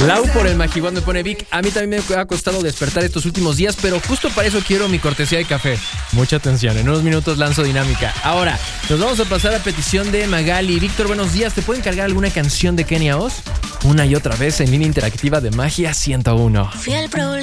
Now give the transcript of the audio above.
Lau por el Majiguán me pone Vic. A mí también me ha costado despertar estos últimos días, pero justo para eso quiero mi cortesía de café. Mucha atención, en unos minutos lanzo dinámica. Ahora, nos vamos a pasar a petición de Magali. Víctor, buenos días. ¿Te pueden cargar alguna canción de Kenia Oz? Una y otra vez en línea interactiva de Magia 101. Fui el problema.